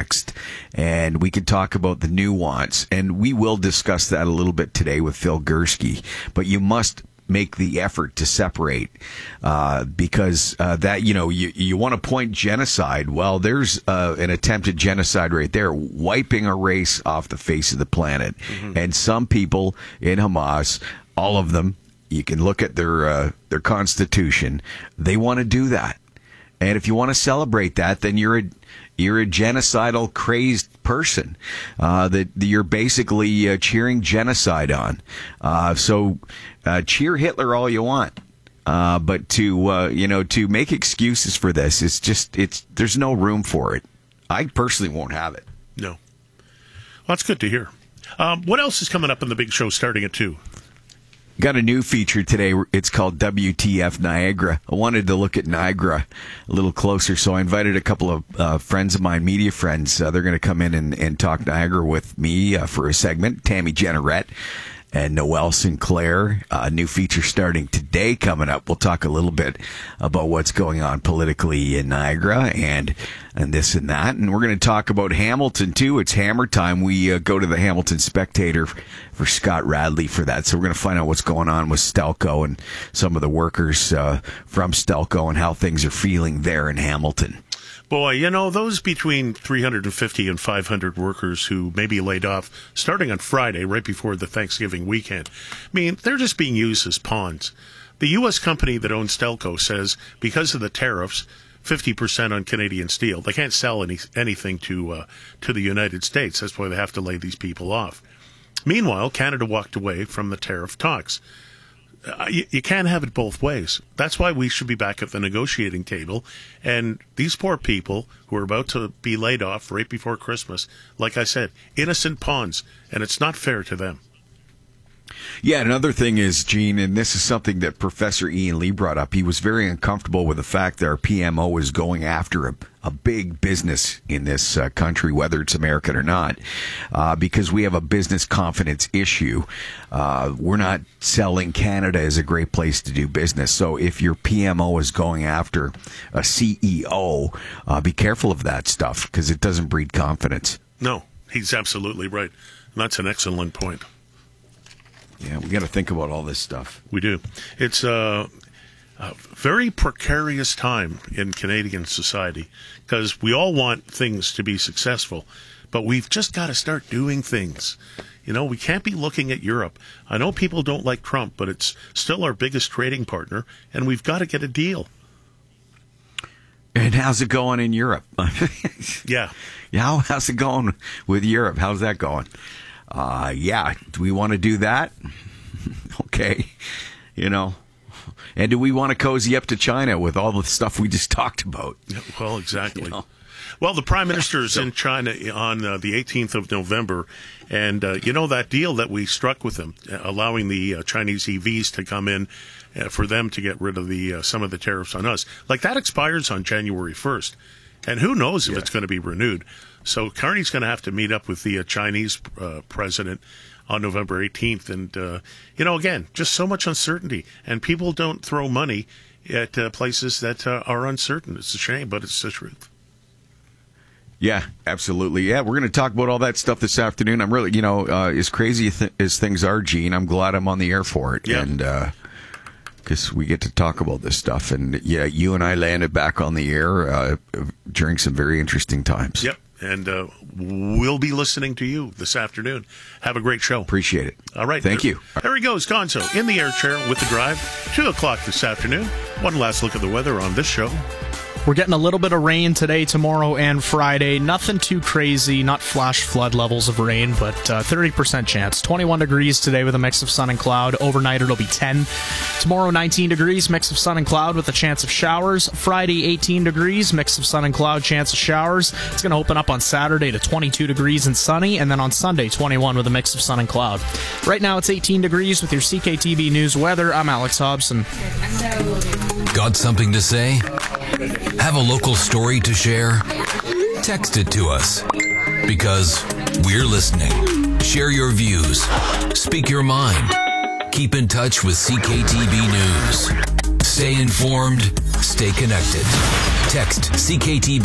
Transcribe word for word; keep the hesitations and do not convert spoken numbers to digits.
next, and we can talk about the nuance, and we will discuss that a little bit today with Phil Gursky. But you must make the effort to separate, uh, because uh, that, you know, you, you want to point genocide. Well, there's uh, an attempted genocide right there, wiping a race off the face of the planet. Mm-hmm. And some people in Hamas, all of them, you can look at their uh, their constitution, they want to do that. And if you want to celebrate that, then you're a you're a genocidal, crazed person uh, that you're basically uh, cheering genocide on. Uh, so uh, cheer Hitler all you want, uh, but to uh, you know to make excuses for this, it's just it's there's no room for it. I personally won't have it. No. Well, that's good to hear. Um, what else is coming up in the big show starting at two? Got a new feature today. It's called W T F Niagara. I wanted to look at Niagara a little closer, so I invited a couple of uh, friends of mine, media friends. Uh, they're going to come in and, and talk Niagara with me uh, for a segment. Tammy Jenneret and Noelle Sinclair. A uh, new feature starting today coming up. We'll talk a little bit about what's going on politically in Niagara and and this and that. And we're going to talk about Hamilton, too. It's Hammer time. We uh, go to the Hamilton Spectator for Scott Radley for that. So we're going to find out what's going on with Stelco and some of the workers uh, from Stelco and how things are feeling there in Hamilton. Boy, you know, those between three hundred fifty and five hundred workers who may be laid off starting on Friday, right before the Thanksgiving weekend, I mean, they're just being used as pawns. The U S company that owns Stelco says because of the tariffs, fifty percent on Canadian steel, they can't sell any anything to uh, to the United States. That's why they have to lay these people off. Meanwhile, Canada walked away from the tariff talks. Uh, you, you can't have it both ways. That's why we should be back at the negotiating table. And these poor people who are about to be laid off right before Christmas, like I said, innocent pawns, and it's not fair to them. Yeah, another thing is, Gene, and this is something that Professor Ian Lee brought up. He was very uncomfortable with the fact that our P M O is going after a, a big business in this uh, country, whether it's American or not, uh, because we have a business confidence issue. Uh, we're not selling Canada as a great place to do business. So if your P M O is going after a C E O, uh, be careful of that stuff because it doesn't breed confidence. No, he's absolutely right. And that's an excellent point. Yeah, we got to think about all this stuff. We do. It's a, a very precarious time in Canadian society because we all want things to be successful, but we've just got to start doing things. You know, we can't be looking at Europe. I know people don't like Trump, but it's still our biggest trading partner, and we've got to get a deal. And how's it going in Europe? Yeah. How, how's it going with Europe? How's that going? Uh, yeah, do we want to do that? Okay, you know, and do we want to cozy up to China with all the stuff we just talked about? Well, exactly. You know? Well, the Prime Minister is in China on uh, the eighteenth of November, and uh, you know that deal that we struck with them, uh, allowing the uh, Chinese E Vs to come in uh, for them to get rid of the uh, some of the tariffs on us. Like that expires on January first, and who knows if yeah. it's going to be renewed. So Carney's going to have to meet up with the uh, Chinese uh, president on November eighteenth. And, uh, you know, again, just so much uncertainty. And people don't throw money at uh, places that uh, are uncertain. It's a shame, but it's the truth. Yeah, absolutely. Yeah, we're going to talk about all that stuff this afternoon. I'm really, you know, uh, as crazy th- as things are, Gene, I'm glad I'm on the air for it. Yeah. And, uh, because we get to talk about this stuff. And, yeah, you and I landed back on the air uh, during some very interesting times. Yep. And uh, we'll be listening to you this afternoon. Have a great show. Appreciate it. All right. Thank there, you. There he goes, Gonzo, in the air chair with the drive. Two o'clock this afternoon. One last look at the weather on this show. We're getting a little bit of rain today, tomorrow, and Friday. Nothing too crazy, not flash flood levels of rain, but uh, thirty percent chance. twenty-one degrees today with a mix of sun and cloud. Overnight it'll be ten. Tomorrow, nineteen degrees, mix of sun and cloud with a chance of showers. Friday, eighteen degrees, mix of sun and cloud, chance of showers. It's going to open up on Saturday to twenty-two degrees and sunny, and then on Sunday, twenty-one with a mix of sun and cloud. Right now it's eighteen degrees with your C K T V News weather. I'm Alex Hobson. Got something to say? Have a local story to share? Text it to us, because we're listening. Share your views. Speak your mind. Keep in touch with C K T B News. Stay informed. Stay connected. Text C K T B